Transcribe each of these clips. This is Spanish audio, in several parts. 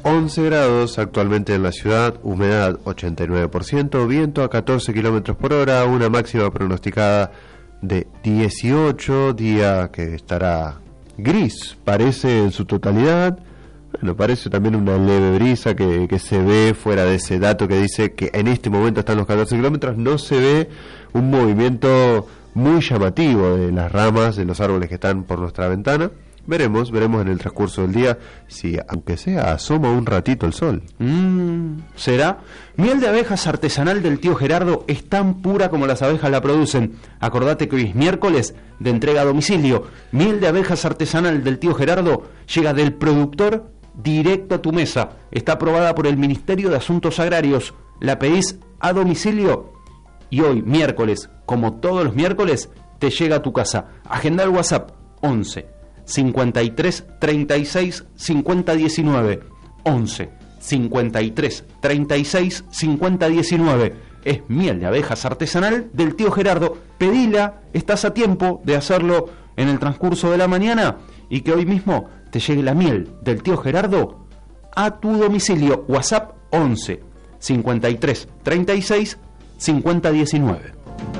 11 grados actualmente en la ciudad, humedad 89%, viento a 14 kilómetros por hora, una máxima pronosticada de 18, día que estará gris, parece en su totalidad. Bueno, parece también una leve brisa que se ve fuera de ese dato que dice que en este momento están los 14 kilómetros, no se ve un movimiento muy llamativo de las ramas de los árboles que están por nuestra ventana. Veremos en el transcurso del día si, aunque sea, asoma un ratito el sol. ¿Será? Miel de abejas artesanal del tío Gerardo es tan pura como las abejas la producen. Acordate que hoy es miércoles de entrega a domicilio. Miel de abejas artesanal del tío Gerardo llega del productor directo a tu mesa. Está aprobada por el Ministerio de Asuntos Agrarios. La pedís a domicilio y hoy, miércoles, como todos los miércoles, te llega a tu casa. Agenda el WhatsApp 11 53 36 50 19 11 53 36 50 19. Es miel de abejas artesanal del tío Gerardo. Pedila, estás a tiempo de hacerlo en el transcurso de la mañana y que hoy mismo te llegue la miel del tío Gerardo a tu domicilio. WhatsApp 11 53 36 50 19.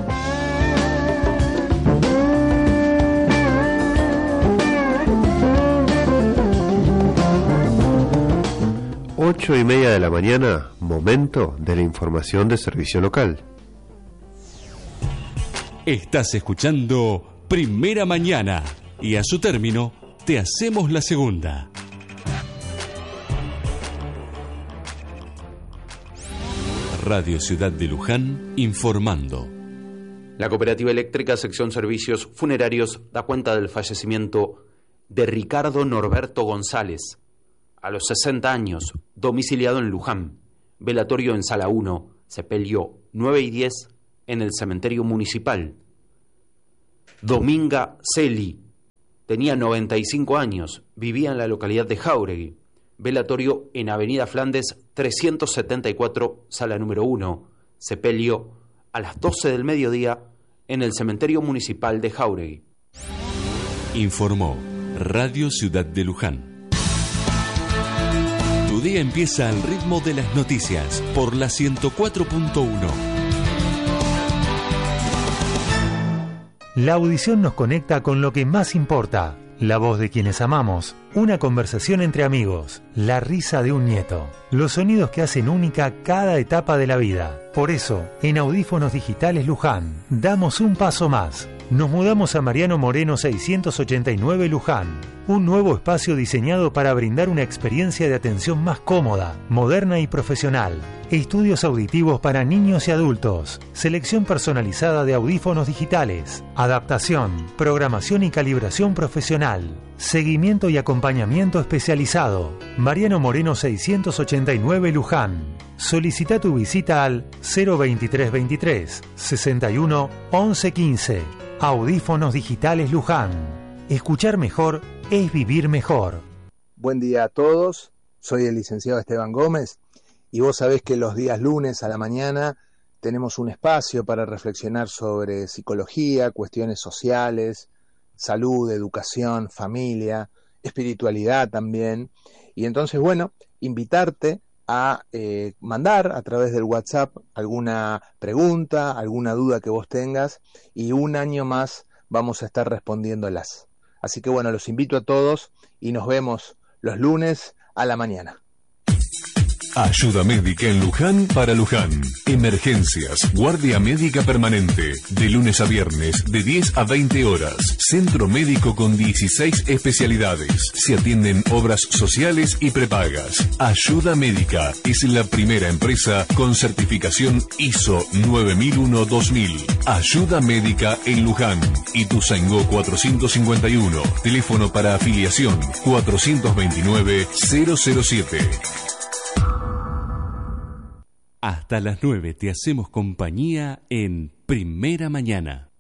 8:30 de la mañana, momento de la información de servicio local. Estás escuchando Primera Mañana y a su término te hacemos la segunda. Radio Ciudad de Luján informando. La Cooperativa Eléctrica Sección Servicios Funerarios da cuenta del fallecimiento de Ricardo Norberto González, a los 60 años, domiciliado en Luján, velatorio en Sala 1, sepelio 9 y 10 en el cementerio municipal. Dominga Celi, tenía 95 años, vivía en la localidad de Jáuregui, velatorio en Avenida Flandes 374, Sala número 1, sepelio a las 12 del mediodía en el cementerio municipal de Jáuregui. Informó Radio Ciudad de Luján. Tu día empieza al ritmo de las noticias por la 104.1. La audición nos conecta con lo que más importa, la voz de quienes amamos, una conversación entre amigos, la risa de un nieto, los sonidos que hacen única cada etapa de la vida. Por eso, en Audífonos Digitales Luján, damos un paso más. Nos mudamos a Mariano Moreno 689 Luján, un nuevo espacio diseñado para brindar una experiencia de atención más cómoda, moderna y profesional. Estudios auditivos para niños y adultos, selección personalizada de audífonos digitales, adaptación, programación y calibración profesional, seguimiento y acompañamiento especializado. Mariano Moreno 689 Luján. Solicita tu visita al 02323 61 11 15. Audífonos Digitales Luján. Escuchar mejor es vivir mejor. Buen día a todos, soy el licenciado Esteban Gómez y vos sabés que los días lunes a la mañana tenemos un espacio para reflexionar sobre psicología, cuestiones sociales, salud, educación, familia, espiritualidad también. Y entonces, bueno, invitarte a mandar a través del WhatsApp alguna pregunta, alguna duda que vos tengas y un año más vamos a estar respondiéndolas. Así que bueno, los invito a todos y nos vemos los lunes a la mañana. Ayuda médica en Luján para Luján. Emergencias, guardia médica permanente. De lunes a viernes, de 10 a 20 horas. Centro médico con 16 especialidades. Se atienden obras sociales y prepagas. Ayuda médica es la primera empresa con certificación ISO 9001-2000. Ayuda médica en Luján. Ituzaingó 451. Teléfono para afiliación 429-007. Hasta las 9 te hacemos compañía en Primera Mañana.